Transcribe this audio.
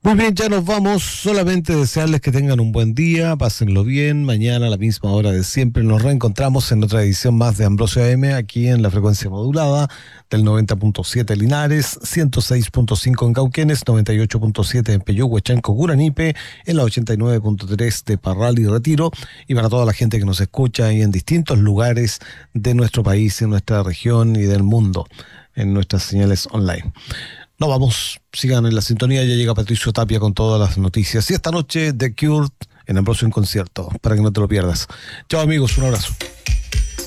Muy bien, ya nos vamos. Solamente desearles que tengan un buen día, pásenlo bien. Mañana a la misma hora de siempre nos reencontramos en otra edición más de Ambrosio AM, aquí en la frecuencia modulada del 90.7 Linares, 106.5 en Cauquenes, 98.7 en Peyú, Huechanco, Curanipe, en la 89.3 de Parral y Retiro, y para toda la gente que nos escucha ahí en distintos lugares de nuestro país, en nuestra región y del mundo, en nuestras señales online. Nos vamos, sigan en la sintonía, ya llega Patricio Tapia con todas las noticias. Y esta noche The Cure en Ambrosio en concierto, para que no te lo pierdas. Chao amigos, un abrazo.